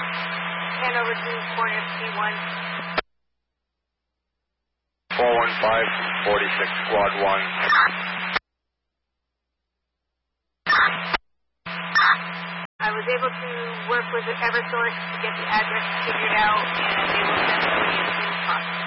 Hanover 2, corner C1. 415, 46, squad 1. I was able to work with Eversource to get the address figured out, and they will send somebody as soon as possible.